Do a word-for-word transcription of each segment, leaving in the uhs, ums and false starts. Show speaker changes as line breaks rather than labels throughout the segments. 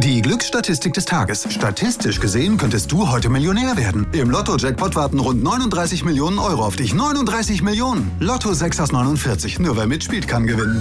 Die Glücksstatistik des Tages. Statistisch gesehen könntest du heute Millionär werden. Im Lotto-Jackpot warten rund neununddreißig Millionen Euro auf dich. neununddreißig Millionen. Lotto sechs aus neunundvierzig. Nur wer mitspielt, kann gewinnen.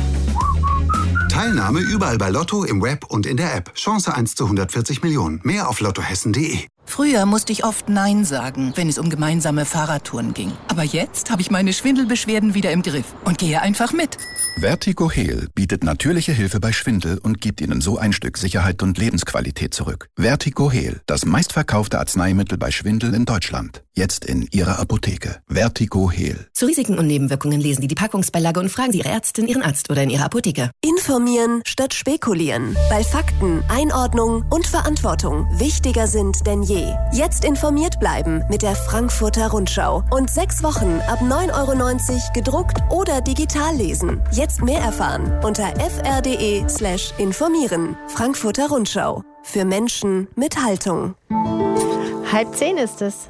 Teilnahme überall bei Lotto, im Web und in der App. Chance eins zu hundertvierzig Millionen. Mehr auf lottohessen punkt de.
Früher musste ich oft Nein sagen, wenn es um gemeinsame Fahrradtouren ging. Aber jetzt habe ich meine Schwindelbeschwerden wieder im Griff und gehe einfach mit.
Vertigo Heal bietet natürliche Hilfe bei Schwindel und gibt Ihnen so ein Stück Sicherheit und Lebensqualität zurück. Vertigo Heal, das meistverkaufte Arzneimittel bei Schwindel in Deutschland. Jetzt in Ihrer Apotheke. Vertigo Heal.
Zu Risiken und Nebenwirkungen lesen Sie die Packungsbeilage und fragen Sie Ihre Ärztin, Ihren Arzt oder in Ihrer Apotheke.
Informieren statt spekulieren. Weil Fakten, Einordnung und Verantwortung wichtiger sind denn je. Jetzt informiert bleiben mit der Frankfurter Rundschau. Und sechs Wochen ab neun Euro neunzig gedruckt oder digital lesen. Jetzt mehr erfahren unter fr.de slash informieren. Frankfurter Rundschau. Für Menschen mit Haltung.
Halb zehn ist es.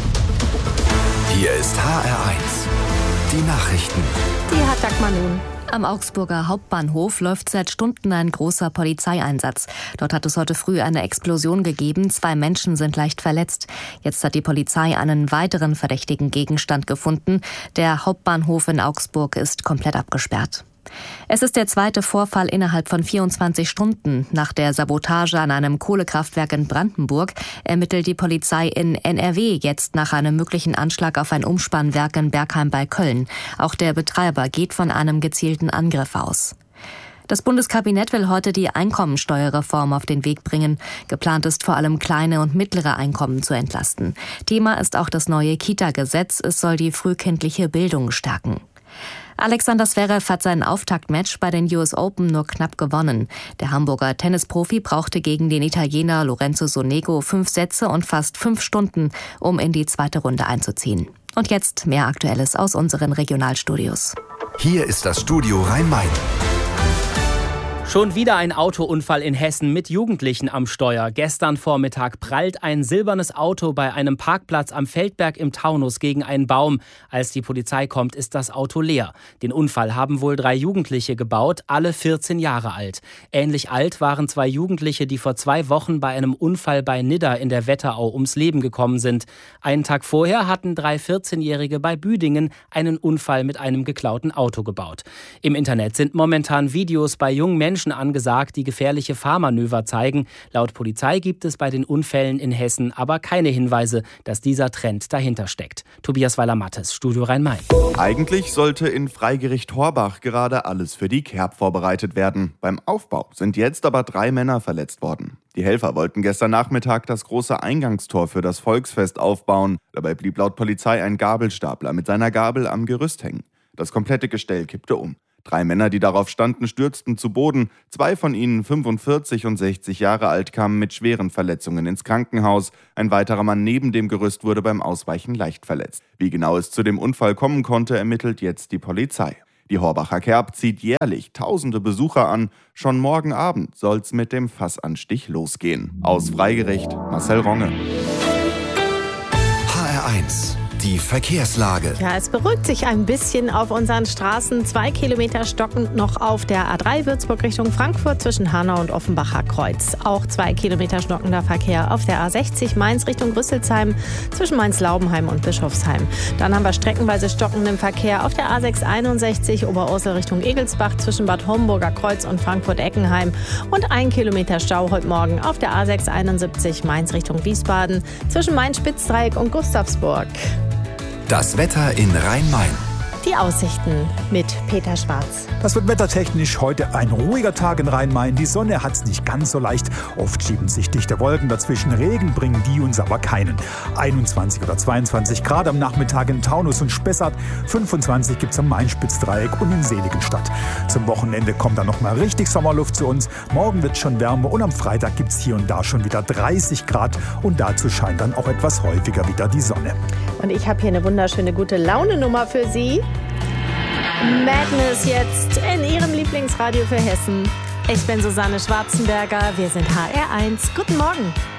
Hier ist H R eins. Die Nachrichten.
Die hat Dagmar nun.
Am Augsburger Hauptbahnhof läuft seit Stunden ein großer Polizeieinsatz. Dort hat es heute früh eine Explosion gegeben. Zwei Menschen sind leicht verletzt. Jetzt hat die Polizei einen weiteren verdächtigen Gegenstand gefunden. Der Hauptbahnhof in Augsburg ist komplett abgesperrt. Es ist der zweite Vorfall innerhalb von vierundzwanzig Stunden. Nach der Sabotage an einem Kohlekraftwerk in Brandenburg ermittelt die Polizei in N R W jetzt nach einem möglichen Anschlag auf ein Umspannwerk in Bergheim bei Köln. Auch der Betreiber geht von einem gezielten Angriff aus. Das Bundeskabinett will heute die Einkommensteuerreform auf den Weg bringen. Geplant ist vor allem kleine und mittlere Einkommen zu entlasten. Thema ist auch das neue Kita-Gesetz. Es soll die frühkindliche Bildung stärken. Alexander Zverev hat sein Auftaktmatch bei den U S Open nur knapp gewonnen. Der Hamburger Tennisprofi brauchte gegen den Italiener Lorenzo Sonego fünf Sätze und fast fünf Stunden, um in die zweite Runde einzuziehen. Und jetzt mehr Aktuelles aus unseren Regionalstudios.
Hier ist das Studio Rhein-Main.
Schon wieder ein Autounfall in Hessen mit Jugendlichen am Steuer. Gestern Vormittag prallt ein silbernes Auto bei einem Parkplatz am Feldberg im Taunus gegen einen Baum. Als die Polizei kommt, ist das Auto leer. Den Unfall haben wohl drei Jugendliche gebaut, alle vierzehn Jahre alt. Ähnlich alt waren zwei Jugendliche, die vor zwei Wochen bei einem Unfall bei Nidda in der Wetterau ums Leben gekommen sind. Einen Tag vorher hatten drei vierzehnjährige bei Büdingen einen Unfall mit einem geklauten Auto gebaut. Im Internet sind momentan Videos bei jungen Menschen angesagt, die gefährliche Fahrmanöver zeigen. Laut Polizei gibt es bei den Unfällen in Hessen aber keine Hinweise, dass dieser Trend dahinter steckt. Tobias Weiler-Mattes, Studio Rhein-Main.
Eigentlich sollte in Freigericht Horbach gerade alles für die Kerb vorbereitet werden. Beim Aufbau sind jetzt aber drei Männer verletzt worden. Die Helfer wollten gestern Nachmittag das große Eingangstor für das Volksfest aufbauen. Dabei blieb laut Polizei ein Gabelstapler mit seiner Gabel am Gerüst hängen. Das komplette Gestell kippte um. Drei Männer, die darauf standen, stürzten zu Boden. Zwei von ihnen, fünfundvierzig und sechzig Jahre alt, kamen mit schweren Verletzungen ins Krankenhaus. Ein weiterer Mann neben dem Gerüst wurde beim Ausweichen leicht verletzt. Wie genau es zu dem Unfall kommen konnte, ermittelt jetzt die Polizei. Die Horbacher Kerb zieht jährlich tausende Besucher an. Schon morgen Abend soll's mit dem Fassanstich losgehen. Aus Freigericht, Marcel Ronge.
H R eins. Die Verkehrslage.
Ja, es beruhigt sich ein bisschen auf unseren Straßen. Zwei Kilometer stockend noch auf der A drei Würzburg Richtung Frankfurt zwischen Hanau und Offenbacher Kreuz. Auch zwei Kilometer stockender Verkehr auf der A sechzig Mainz Richtung Rüsselsheim zwischen Mainz-Laubenheim und Bischofsheim. Dann haben wir streckenweise stockenden Verkehr auf der A sechs einundsechzig Oberursel Richtung Egelsbach zwischen Bad Homburger Kreuz und Frankfurt-Eckenheim. Und ein Kilometer Stau heute Morgen auf der A sechs einundsiebzig Mainz Richtung Wiesbaden zwischen Main-Spitzdreieck und Gustavsburg.
Das Wetter in Rhein-Main.
Die Aussichten mit Peter Schwarz.
Das wird wettertechnisch heute ein ruhiger Tag in Rhein-Main. Die Sonne hat's nicht ganz so leicht. Oft schieben sich dichte Wolken dazwischen. Regen bringen die uns aber keinen. einundzwanzig oder zweiundzwanzig Grad am Nachmittag in Taunus und Spessart. fünfundzwanzig gibt's am Main-Spitzdreieck und in Seligenstadt. Zum Wochenende kommt dann noch mal richtig Sommerluft zu uns. Morgen wird's schon wärmer und am Freitag gibt's hier und da schon wieder dreißig Grad. Und dazu scheint dann auch etwas häufiger wieder die Sonne.
Und ich habe hier eine wunderschöne Gute-Laune-Nummer für Sie. Madness jetzt in Ihrem Lieblingsradio für Hessen. Ich bin Susanne Schwarzenberger. Wir sind H R eins. Guten Morgen.